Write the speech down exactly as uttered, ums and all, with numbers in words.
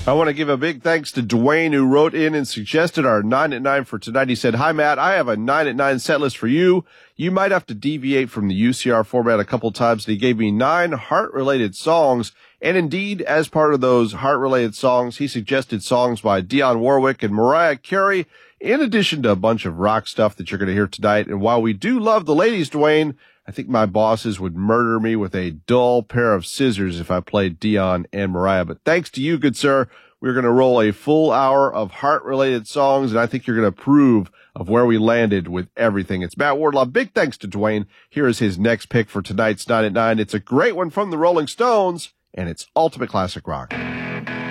I want to give a big thanks to Dwayne, who wrote in and suggested our nine at nine for tonight. He said, "Hi, Matt. I have a nine at nine set list for you. You might have to deviate from the U C R format a couple times." And he gave me nine heart-related songs. And indeed, as part of those heart-related songs, he suggested songs by Dionne Warwick and Mariah Carey, in addition to a bunch of rock stuff that you're going to hear tonight. And while we do love the ladies, Dwayne, I think my bosses would murder me with a dull pair of scissors if I played Dionne and Mariah. But thanks to you, good sir, we're going to roll a full hour of heart-related songs, and I think you're going to approve of where we landed with everything. It's Matt Wardlaw. Big thanks to Dwayne. Here is his next pick for tonight's nine at nine. It's a great one from the Rolling Stones, and it's ultimate classic rock.